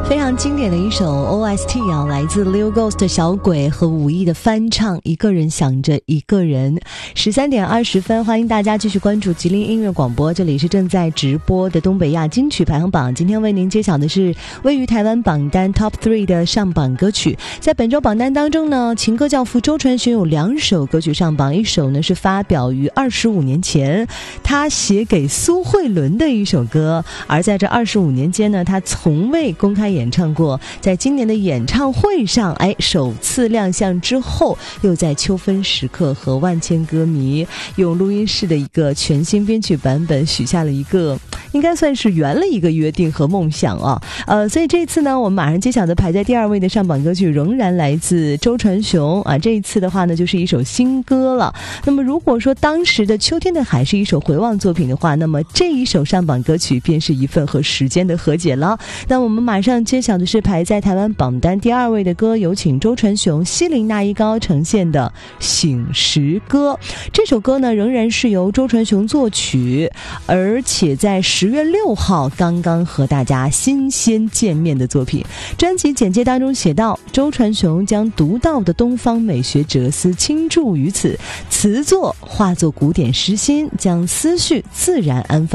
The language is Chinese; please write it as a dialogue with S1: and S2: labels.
S1: 非常经典的一首 OST 啊，来自 Lil Ghost 小鬼和武艺的翻唱，一个人想着一个人。13点20分，欢迎大家继续关注吉林音乐广播，这里是正在直播的东北亚金曲排行榜。今天为您揭晓的是位于台湾榜单 Top 3的上榜歌曲。在本周榜单当中呢，情歌教父周传雄有2首歌曲上榜，一首呢是发表于25年前，他写给苏慧伦的一首歌，而在这25年间呢，他从未公开演唱过，在今年的演唱会上首次亮相之后，又在秋分时刻和万千歌迷用录音室的一个全新编曲版本许下了一个应该算是圆了一个约定和梦想啊。所以这次呢，我们马上揭晓的排在第2位的上榜歌曲仍然来自周传雄啊。这一次的话呢，就是一首新歌了。那么如果说当时的秋天的海是一首回望作品的话，那么这一首上榜歌曲便是一份和时间的和解了。那我们马上揭晓的是排在台湾榜单第2位的歌，有请周传雄、西林那一高呈现的醒时歌。这首歌呢仍然是由周传雄作曲，而且在10月6号刚刚和大家新鲜见面的作品。专辑简介当中写道，周传雄将独到的东方美学哲思倾注于此，词作化作古典诗心，将思绪自然安放